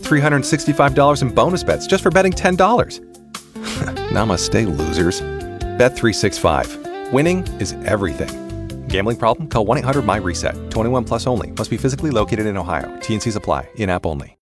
$365 in bonus bets just for betting $10. Namaste, losers. Bet365. Winning is everything. Gambling problem? Call 1-800-MY-RESET. 21 plus only. Must be physically located in Ohio. T&Cs apply. In-app only.